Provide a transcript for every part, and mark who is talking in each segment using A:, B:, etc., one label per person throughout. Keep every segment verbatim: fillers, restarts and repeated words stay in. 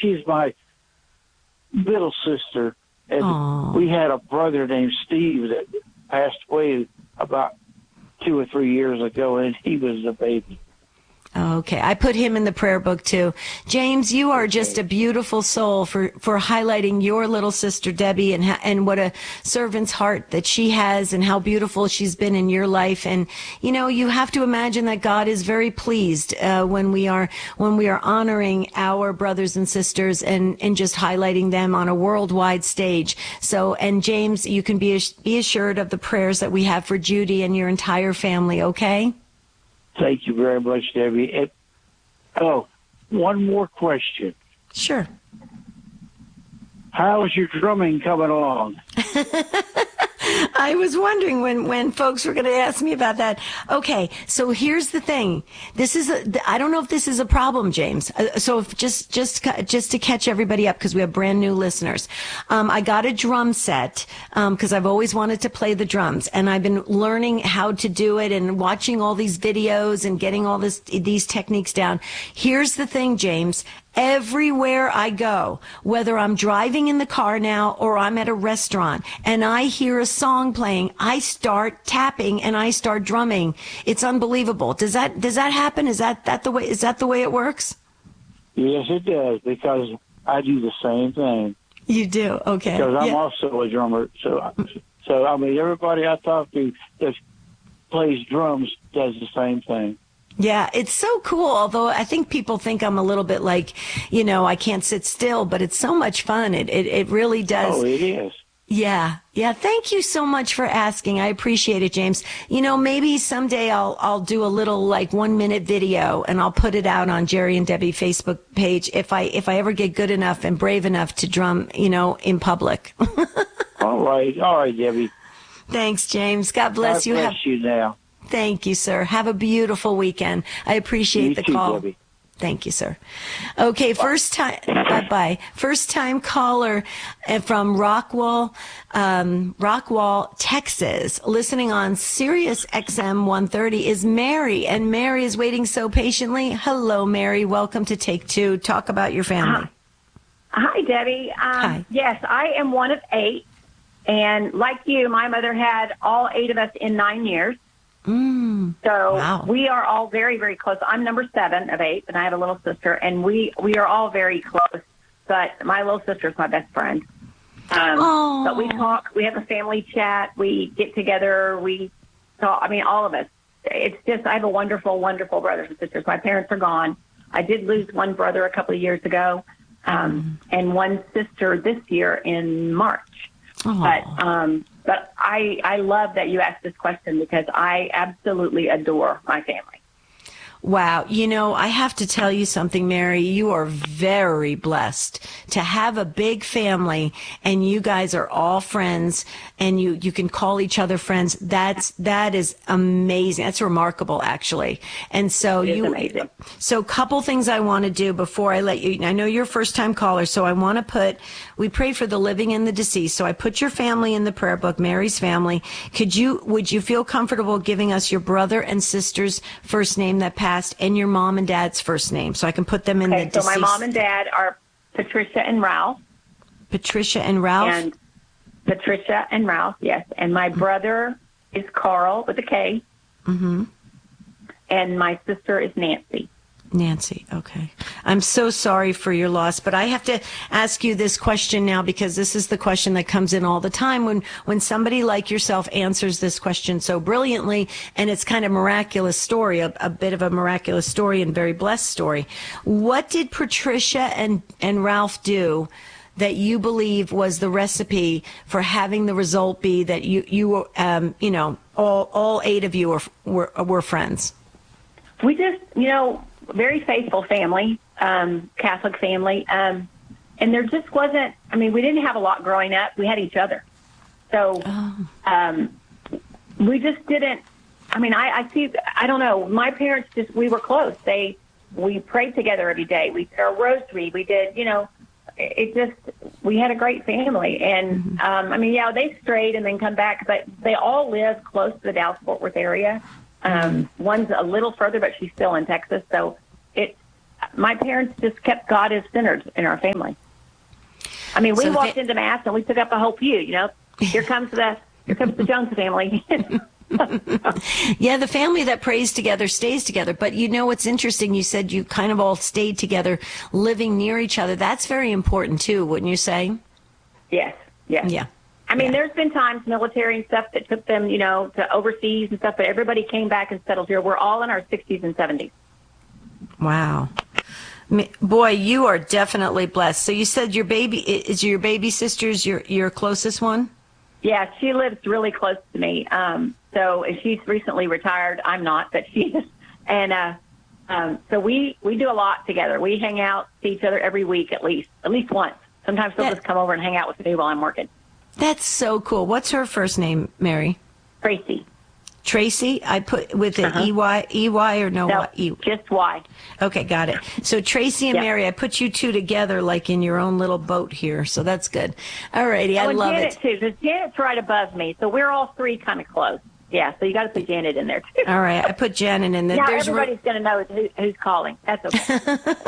A: she's my little sister. And
B: Aww.
A: we had a brother named Steve that passed away about two or three years ago, and he was a baby.
B: Okay, I put him in the prayer book too. James, you are just a beautiful soul for, for highlighting your little sister Debbie and ha- and what a servant's heart that she has and how beautiful she's been in your life. And you know, you have to imagine that God is very pleased uh, when we are when we are honoring our brothers and sisters and and just highlighting them on a worldwide stage. So, and James, you can be be assured of the prayers that we have for Judy and your entire family. Okay.
A: Thank you very much, Debbie. And, oh, one more question.
B: Sure.
A: How is your drumming coming along?
B: I was wondering when, when folks were going to ask me about that. Okay, so here's the thing. This is a, I don't know if this is a problem, James. Uh, so if just just just to catch everybody up, because we have brand new listeners, um, I got a drum set because um, I've always wanted to play the drums, and I've been learning how to do it and watching all these videos and getting all this these techniques down. Here's the thing, James. Everywhere I go, whether I'm driving in the car now or I'm at a restaurant and I hear a song playing, I start tapping and I start drumming. It's unbelievable. Does that does that happen? Is that, that the way is that the way it works?
A: Yes, it does, because I do the same thing.
B: You do? Okay.
A: Because I'm
B: yeah.
A: also a drummer. So so I mean everybody I talk to that plays drums does the same thing.
B: Yeah, it's so cool. Although I think people think I'm a little bit like, you know, I can't sit still, but it's so much fun. It it, it really does.
A: Oh, it is.
B: Yeah. Yeah. Thank you so much for asking. I appreciate it, James. You know, maybe someday I'll, I'll do a little like one minute video and I'll put it out on Jerry and Debbie Facebook page if I, if I ever get good enough and brave enough to drum, you know, in public.
A: All right. All right, Debbie.
B: Thanks, James. God bless
A: God
B: you.
A: bless
B: Have,
A: you now.
B: Thank you, sir. Have a beautiful weekend. I appreciate
A: You
B: the
A: too,
B: call.
A: Debbie.
B: Thank you, sir. Okay, first time, bye-bye. First time caller uh, from Rockwall, um, Rockwall, Texas, listening on Sirius X M one thirty is Mary, and Mary is waiting so patiently. Hello, Mary. Welcome to Take Two. Talk about your family.
C: Hi, Debbie. Um,
B: Hi.
C: Yes, I am one of eight, and like you, my mother had all eight of us in nine years.
B: Mm,
C: So
B: wow.
C: we are all very, very close. I'm number seven of eight, and I have a little sister, and we, we are all very close. But my little sister is my best friend. Um,
B: Oh.
C: But we talk. We have a family chat. We get together. We talk. I mean, all of us. It's just I have a wonderful, wonderful brothers and sisters. My parents are gone. I did lose one brother a couple of years ago, um, mm. and one sister this year in March.
B: Oh.
C: But um, but I I love that you asked this question because I absolutely adore my family.
B: Wow. You know, I have to tell you something, Mary. You are very blessed to have a big family and you guys are all friends and you, you can call each other friends. That's, that is amazing. That's remarkable, actually. And so
C: it is
B: you,
C: amazing.
B: So a couple things I want to do before I let you, I know you're a first time caller, so I want to put, we pray for the living and the deceased. So I put your family in the prayer book, Mary's family. Could you, would you feel comfortable giving us your brother and sister's first name that passed and your mom and dad's first name so I can put them in
C: okay,
B: the
C: so
B: deceased?
C: my mom and dad are Patricia and Ralph.
B: Patricia and Ralph?
C: And Patricia and Ralph, yes. And my brother is Carl with a K.
B: Mm-hmm.
C: And my sister is Nancy.
B: Nancy, okay. I'm so sorry for your loss, but I have to ask you this question now because this is the question that comes in all the time when, when somebody like yourself answers this question so brilliantly, and it's kind of miraculous story, a, a bit of a miraculous story and very blessed story. What did Patricia and, and Ralph do that you believe was the recipe for having the result be that you, you, um, you know, all, all eight of you were, were, were friends?
C: We just, you know, very faithful family, um, Catholic family. Um, and there just wasn't, I mean, we didn't have a lot growing up. We had each other. So
B: Oh.
C: um, we just didn't, I mean, I, I see, I don't know. My parents just, we were close. They, we prayed together every day. We did our rosary. We did, you know, it just, we had a great family. And, um, I mean, yeah, they strayed and then come back, but they all live close to the Dallas-Fort Worth area. Um, one's a little further, but she's still in Texas. So it's, my parents just kept God as centered in our family. I mean, we
B: So the
C: walked
B: fa-
C: into Mass and we took up a whole pew, you know. Here comes the, here comes the Jones family.
B: Yeah, the family that prays together stays together. But you know what's interesting? You said you kind of all stayed together, living near each other. That's very important too, wouldn't you say?
C: Yes, yes.
B: Yeah.
C: I mean,
B: Yeah.
C: there's been times, military and stuff, that took them, you know, to overseas and stuff, but everybody came back and settled here. We're all in our sixties and seventies.
B: Wow. M- Boy, you are definitely blessed. So you said your baby is your baby sister's your your closest one?
C: Yeah, she lives really close to me. Um, so and she's recently retired. I'm not, but she is. And uh, um, so we, we do a lot together. We hang out, see each other every week at least, at least once. Sometimes they'll
B: Yeah.
C: just come over and hang out with me while I'm working.
B: That's so cool. What's her first name, Mary?
C: Tracy.
B: Tracy? I put with an
C: Uh-huh.
B: E Y E Y or no,
C: No,
B: Y? E-
C: just why.
B: Okay, got it. So Tracy and
C: Yep.
B: Mary, I put you two together like in your own little boat here. So that's good. All righty, I
C: Oh, and
B: love
C: Janet
B: it.
C: too, because Janet's right above me. So we're all three kind of close. Yeah, so you got to put Janet in there too.
B: All right, I put Janet in there.
C: Now
B: There's ro-
C: everybody's going to know who, who's calling. That's okay.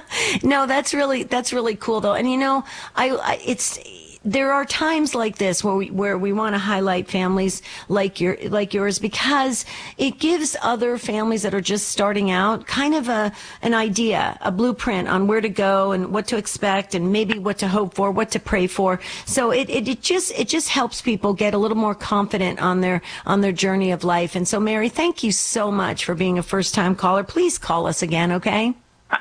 B: No, that's really that's really cool though. And you know, I, I it's there are times like this where we where we want to highlight families like your like yours because it gives other families that are just starting out kind of a an idea, a blueprint on where to go and what to expect and maybe what to hope for, what to pray for. So it, it, it just it just helps people get a little more confident on their on their journey of life. And so Mary, thank you so much for being a first time caller. Please call us again, okay?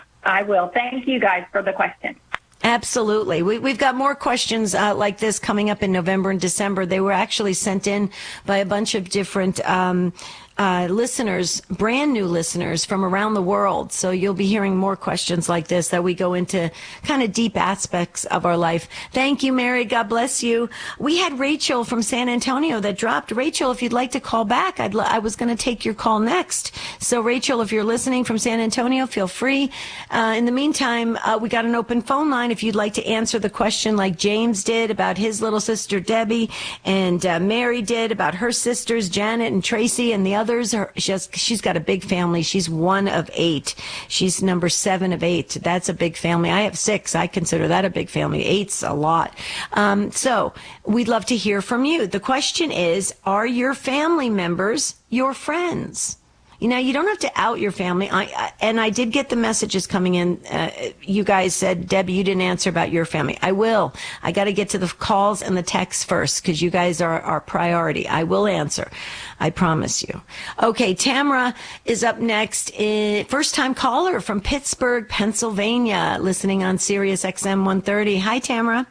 C: I will. Thank you guys for the question.
B: Absolutely. We, we've got more questions uh, like this coming up in November and December. They were actually sent in by a bunch of different um, uh, listeners, brand new listeners from around the world. So you'll be hearing more questions like this that we go into kind of deep aspects of our life. Thank you, Mary. God bless you. We had Rachel from San Antonio that dropped. Rachel, if you'd like to call back, I'd l- I was going to take your call next. So Rachel, if you're listening from San Antonio, feel free. Uh, in the meantime, uh, we got an open phone line if you'd like to answer the question like James did about his little sister Debbie and uh, Mary did about her sisters Janet and Tracy and the others. Her, she has, she's got a big family. She's one of eight. She's number seven of eight. That's a big family. I have six. I consider that a big family. Eight's a lot. Um, so we'd love to hear from you. The question is, are your family members your friends? You know, you don't have to out your family. I, I and I did get the messages coming in. Uh, you guys said, Debbie, you didn't answer about your family. I will. I got to get to the calls and the texts first because you guys are our priority. I will answer. I promise you. Okay, Tamara is up next. Uh, first time caller from Pittsburgh, Pennsylvania, listening on Sirius X M one thirty. Hi, Tamara.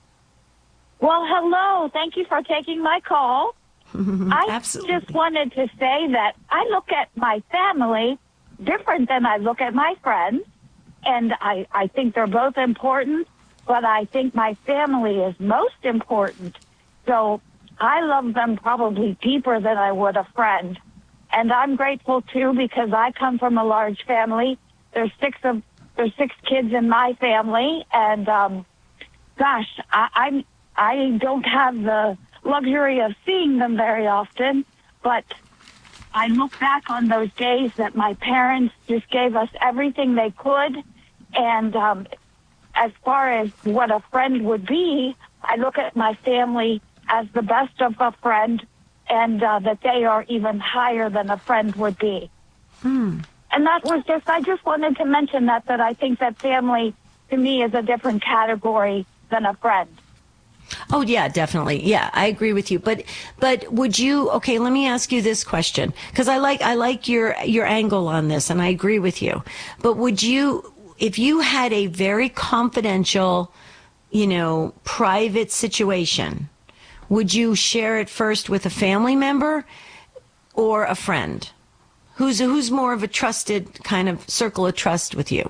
D: Well, hello. Thank you for taking my call. I
B: Absolutely.
D: just wanted to say that I look at my family different than I look at my friends, and I, I think they're both important, but I think my family is most important. So I love them probably deeper than I would a friend. And I'm grateful, too, because I come from a large family. There's six of there's six kids in my family, and um, gosh, I, I'm I don't have the luxury of seeing them very often, but I look back on those days that my parents just gave us everything they could, and um, as far as what a friend would be, I look at my family as the best of a friend, and uh, that they are even higher than a friend would be.
B: Hmm.
D: And that was just, I just wanted to mention that, that I think that family, to me, is a different category than a friend.
B: Oh yeah, definitely. Yeah, I agree with you. But but would you? Okay, let me ask you this question because I like I like your your angle on this, and I agree with you. But would you, if you had a very confidential, you know, private situation, would you share it first with a family member or a friend? Who's who's more of a trusted kind of circle of trust with you?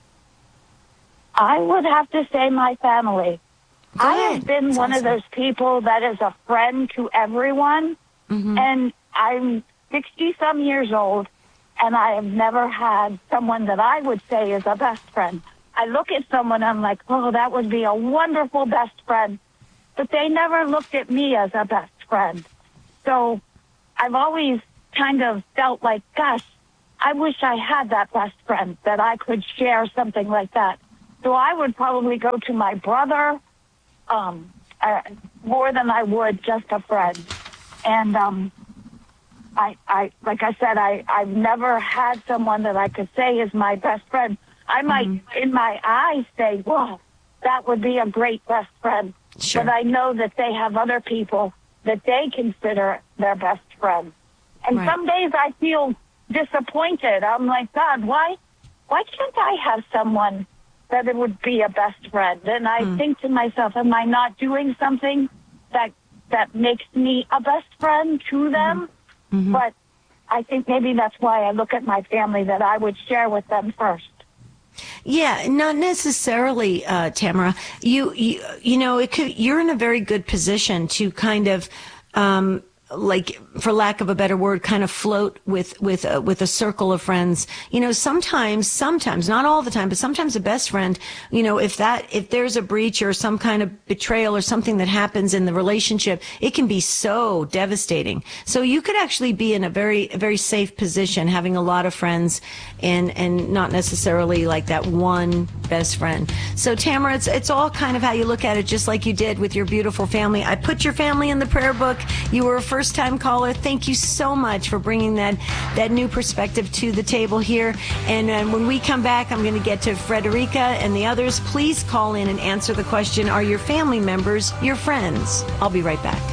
D: I would have to say my family.
B: Good.
D: I have been
B: That's
D: one
B: awesome.
D: of those people that is a friend to everyone,
B: Mm-hmm.
D: and I'm sixty-some years old, and I have never had someone that I would say is a best friend. I look at someone, I'm like, oh, that would be a wonderful best friend, but they never looked at me as a best friend. So I've always kind of felt like, gosh, I wish I had that best friend that I could share something like that. So I would probably go to my brother um, uh, more than I would just a friend. And um, I, I, like I said, I, I've never had someone that I could say is my best friend. I might, mm-hmm. in my eyes, say, well, that would be a great best friend.
B: Sure.
D: But I know that they have other people that they consider their best friend. And
B: right.
D: some days I feel disappointed. I'm like, God, why, why can't I have someone that it would be a best friend? And I mm. think to myself, am I not doing something that that makes me a best friend to them? Mm-hmm. But I think maybe that's why I look at my family, that I would share with them first.
B: Yeah, not necessarily, uh, Tamara. You, you, you know, it could, you're in a very good position to kind of, um, like, for lack of a better word, kind of float with, with, uh, with a circle of friends. You know, sometimes, sometimes, not all the time, but sometimes a best friend, you know, if that, if there's a breach or some kind of betrayal or something that happens in the relationship, it can be so devastating. So you could actually be in a very, a very safe position, having a lot of friends and, and not necessarily like that one best friend. So Tamara, it's, it's all kind of how you look at it, just like you did with your beautiful family. I put your family in the prayer book. You were a first First time caller. Thank you so much for bringing that that new perspective to the table here. And uh, when we come back, I'm going to get to Frederica and the others. Please call in and answer the question, are your family members your friends? I'll be right back.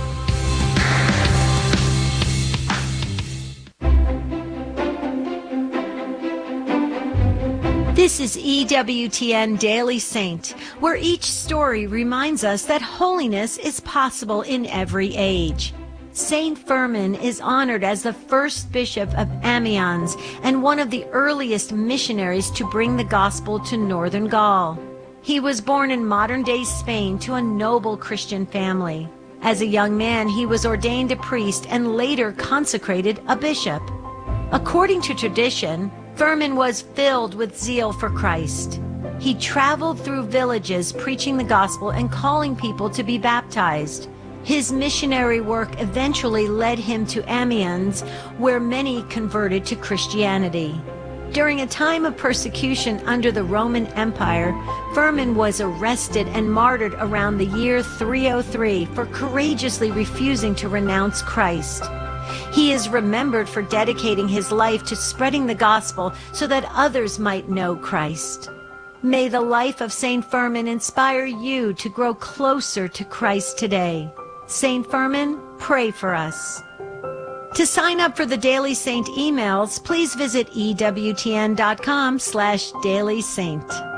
B: This is E W T N Daily Saint, where each story reminds us that holiness is possible in every age. Saint Firmin is honored as the first bishop of Amiens and one of the earliest missionaries to bring the gospel to northern Gaul. He was born in modern-day Spain to a noble Christian family. As a young man, he was ordained a priest and later consecrated a bishop. According to tradition, Firmin was filled with zeal for Christ. He traveled through villages preaching the gospel and calling people to be baptized. His missionary work eventually led him to Amiens, where many converted to Christianity. During a time of persecution under the Roman Empire, Firmin was arrested and martyred around the year three oh three for courageously refusing to renounce Christ. He is remembered for dedicating his life to spreading the gospel so that others might know Christ. May the life of Saint Firmin inspire you to grow closer to Christ today. Saint Firmin, pray for us. To sign up for the Daily Saint emails, please visit E W T N dot com slash Daily Saint.